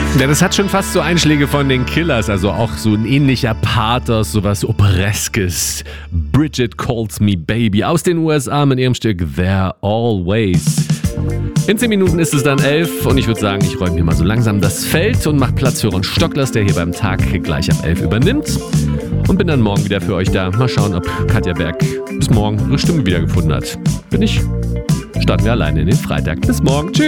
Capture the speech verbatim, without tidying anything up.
Ja, das hat schon fast so Einschläge von den Killers, also auch so ein ähnlicher Pathos, sowas Opereskes. Bridget Calls Me Baby aus den U S A mit ihrem Stück There Always. In zehn Minuten ist es dann elf und ich würde sagen, ich räume hier mal so langsam das Feld und mache Platz für Ron Stocklers, der hier beim Tag gleich ab elf übernimmt. Und bin dann morgen wieder für euch da. Mal schauen, ob Katja Berg bis morgen ihre Stimme wiedergefunden hat. Wenn nicht, starten wir alleine in den Freitag. Bis morgen. Tschüss.